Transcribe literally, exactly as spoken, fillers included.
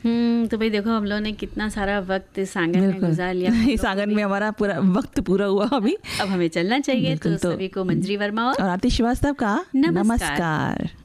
हम्म तो भाई देखो हम लोगों ने कितना सारा वक्त इस आंगन में गुजार लिया। इस आंगन में हमारा पूरा वक्त पूरा हुआ अभी, अब हमें चलना चाहिए। तो, तो सभी को मंजरी वर्मा और आरती श्रीवास्तव का नमस्कार। नमस्कार।